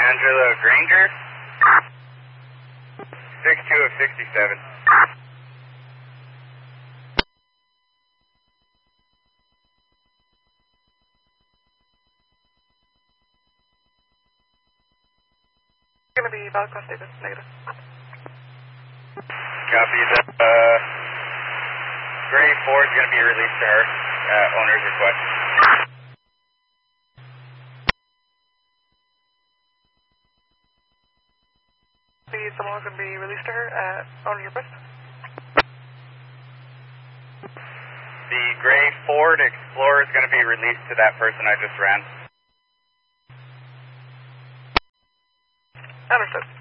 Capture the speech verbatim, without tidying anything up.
Angela Granger. six two of sixty-seven. Going to be valid class statement, negative. Copy. The uh, Gray Ford is going to be released to her. Uh, owner's request. The someone's going to be released to her at owner's request. The Gray Ford Explorer is going to be released to that person I just ran. Understood.